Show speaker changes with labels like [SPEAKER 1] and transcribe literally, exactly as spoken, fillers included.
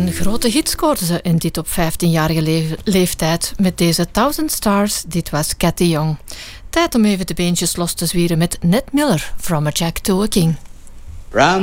[SPEAKER 1] Een grote hit scoorde ze in dit op vijftienjarige le- leeftijd met deze Thousand Stars. Dit was Cathy Young. Tijd om even de beentjes los te zwieren met Ned Miller, From a Jack to a King.
[SPEAKER 2] From